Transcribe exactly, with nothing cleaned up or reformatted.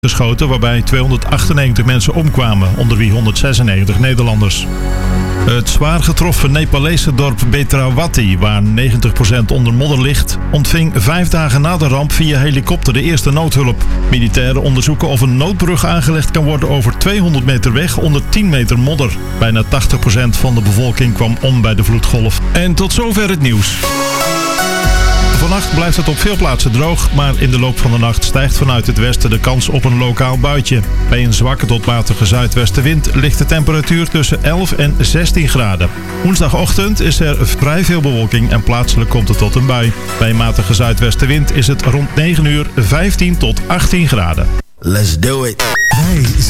geschoten waarbij tweehonderdachtennegentig mensen omkwamen, onder wie honderdzesennegentig Nederlanders. Het zwaar getroffen Nepalese dorp Betrawati, waar negentig procent onder modder ligt, ontving vijf dagen na de ramp via helikopter de eerste noodhulp. Militairen onderzoeken of een noodbrug aangelegd kan worden over tweehonderd meter weg onder tien meter modder. Bijna tachtig procent van de bevolking kwam om bij de vloedgolf. En tot zover het nieuws. Vannacht blijft het op veel plaatsen droog, maar in de loop van de nacht stijgt vanuit het westen de kans op een lokaal buitje. Bij een zwakke tot matige zuidwestenwind ligt de temperatuur tussen elf en zestien graden. Woensdagochtend is er vrij veel bewolking en plaatselijk komt het tot een bui. Bij een matige zuidwestenwind is het rond negen uur vijftien tot achttien graden. Let's do it. Wij